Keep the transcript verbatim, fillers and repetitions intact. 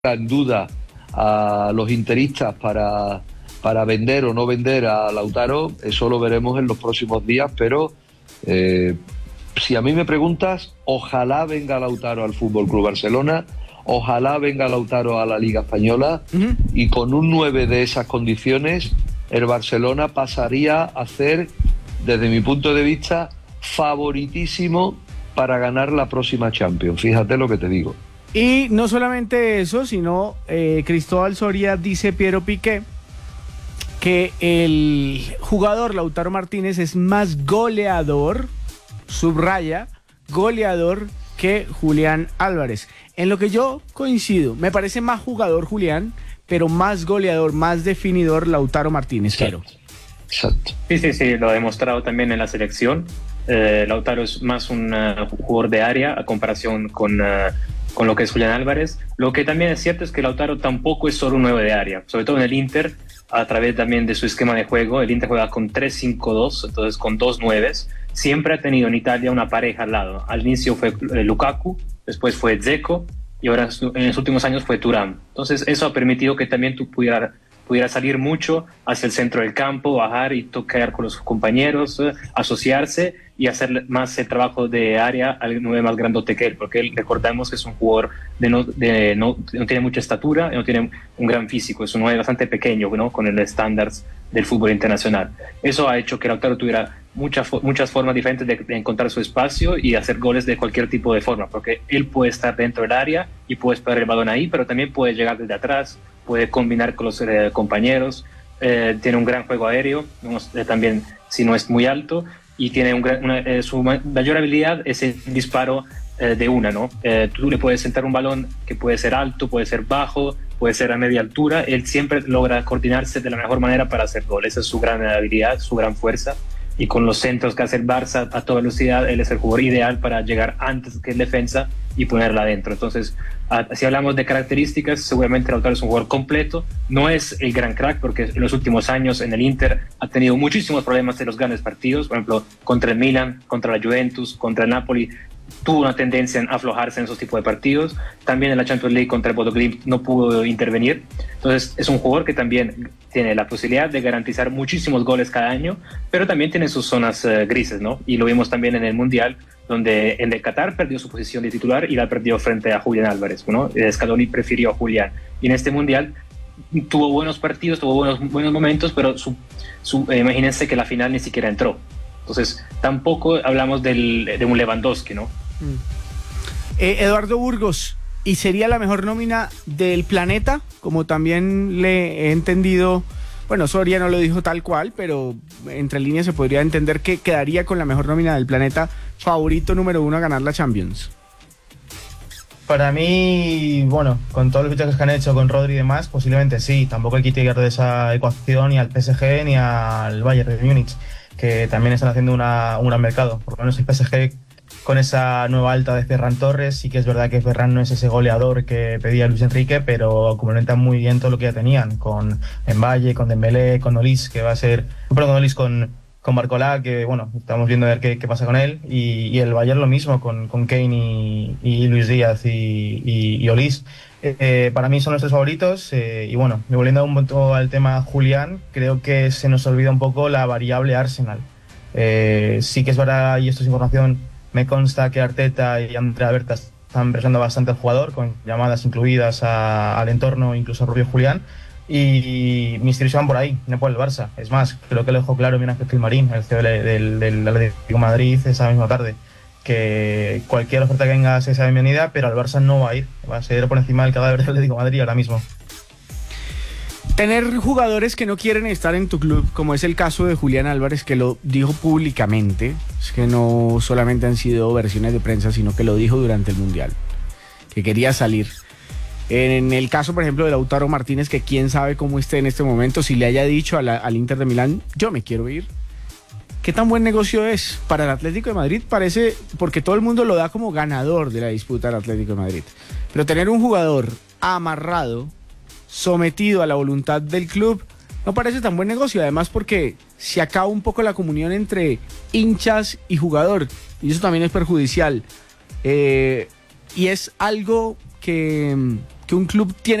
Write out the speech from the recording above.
en duda a los interistas para, para vender o no vender a Lautaro, eso lo veremos en los próximos días, pero eh, si a mí me preguntas, ojalá venga Lautaro al F C Barcelona, ojalá venga Lautaro a la Liga Española, uh-huh. y con un nueve de esas condiciones, el Barcelona pasaría a ser, desde mi punto de vista, favoritísimo para ganar la próxima Champions. Fíjate lo que te digo. Y no solamente eso, sino eh, Cristóbal Soria dice Piero Piqué que el jugador Lautaro Martínez es más goleador, subraya, goleador que Julián Álvarez. En lo que yo coincido, me parece más jugador Julián, pero más goleador, más definidor Lautaro Martínez. Exacto. Exacto. Sí, sí, sí, lo ha demostrado también en la selección. Eh, Lautaro es más un uh, jugador de área a comparación con... Uh, con lo que es Julián Álvarez. Lo que también es cierto es que Lautaro tampoco es solo un nueve de área, sobre todo en el Inter, a través también de su esquema de juego. El Inter juega con tres cinco dos, entonces con dos nueves. Siempre ha tenido en Italia una pareja al lado. Al inicio fue eh, Lukaku, después fue Dzeko y ahora en los últimos años fue Thuram. Entonces eso ha permitido que también tú pudieras pudiera salir mucho hacia el centro del campo, bajar y tocar con los compañeros, eh, asociarse y hacer más el trabajo de área al nueve más grandote que él, porque él, recordamos que es un jugador de no, de no, no tiene mucha estatura, no tiene un gran físico, es un nueve bastante pequeño, ¿no? Con el estándar del fútbol internacional. Eso ha hecho que Lautaro tuviera muchas, muchas formas diferentes de, de encontrar su espacio y hacer goles de cualquier tipo de forma, porque él puede estar dentro del área y puede esperar el balón ahí, pero también puede llegar desde atrás, puede combinar con los eh, compañeros, eh, tiene un gran juego aéreo, ¿no? eh, también si no es muy alto, y tiene un gran, una, eh, su mayor habilidad es el disparo eh, de una, ¿no? Eh, tú le puedes sentar un balón que puede ser alto, puede ser bajo, puede ser a media altura, él siempre logra coordinarse de la mejor manera para hacer goles, esa es su gran habilidad, su gran fuerza, y con los centros que hace el Barça a toda velocidad, él es el jugador ideal para llegar antes que el defensa y ponerla adentro. Entonces, a, si hablamos de características, seguramente Lautaro es un jugador completo, no es el gran crack porque en los últimos años en el Inter ha tenido muchísimos problemas en los grandes partidos, por ejemplo, contra el Milan, contra la Juventus, contra el Napoli, tuvo una tendencia en aflojarse en esos tipos de partidos. También en la Champions League contra el Bodo Glimt no pudo intervenir. Entonces es un jugador que también tiene la posibilidad de garantizar muchísimos goles cada año, pero también tiene sus zonas uh, grises, ¿no? Y lo vimos también en el Mundial, donde en el Qatar perdió su posición de titular y la perdió frente a Julián Álvarez, ¿no? Scaloni prefirió a Julián. Y en este Mundial tuvo buenos partidos, tuvo buenos, buenos momentos, pero su, su, eh, imagínense que la final ni siquiera entró. Entonces tampoco hablamos del, de un Lewandowski, ¿no? Mm. Eh, Eduardo Burgos, ¿y sería la mejor nómina del planeta? Como también le he entendido, bueno, Soria no lo dijo tal cual, pero entre líneas se podría entender que quedaría con la mejor nómina del planeta, favorito número uno a ganar la Champions. Para mí, bueno, con todos los fichajes que han hecho con Rodri y demás, posiblemente sí. Tampoco hay que quitar de esa ecuación ni al P S G ni al Bayern de Múnich, que también están haciendo una, un gran mercado. Por lo menos el P S G con esa nueva alta de Ferran Torres, sí que es verdad que Ferran no es ese goleador que pedía Luis Enrique, pero complementa muy bien todo lo que ya tenían, con Mbaye, con Dembélé, con Olis, que va a ser... Perdón, con Olis, con, con Barcola, que bueno, estamos viendo a ver qué, qué pasa con él, y, y el Bayern lo mismo, con, con Kane y, y Luis Díaz y, y, y Olis. Eh, para mí son nuestros favoritos, eh, y bueno, volviendo un poco al tema Julián, creo que se nos olvida un poco la variable Arsenal. Eh, sí que es verdad, y esto es información, me consta que Arteta y Andrea Berta están presionando bastante al jugador, con llamadas incluidas a, al entorno, incluso al propio Julián, y mis tiros van por ahí, no por el Barça. Es más, creo que lo dejó claro Miguel Ángel Marín, el C E O del, del Atlético de Madrid, esa misma tarde, que cualquier oferta que venga sea bienvenida, pero al Barça no va a ir, va a ser por encima del cadáver del Atlético de Madrid ahora mismo. Tener jugadores que no quieren estar en tu club, como es el caso de Julián Álvarez, que lo dijo públicamente, es que no solamente han sido versiones de prensa, sino que lo dijo durante el Mundial, que quería salir. En el caso, por ejemplo, de Lautaro Martínez, que quién sabe cómo esté en este momento, si le haya dicho a la, al Inter de Milán, yo me quiero ir. ¿Qué tan buen negocio es para el Atlético de Madrid? Parece, porque todo el mundo lo da como ganador de la disputa del Atlético de Madrid. Pero tener un jugador amarrado, sometido a la voluntad del club, no parece tan buen negocio. Además porque se acaba un poco la comunión entre hinchas y jugador, y eso también es perjudicial. Eh, y es algo que, que un club tiene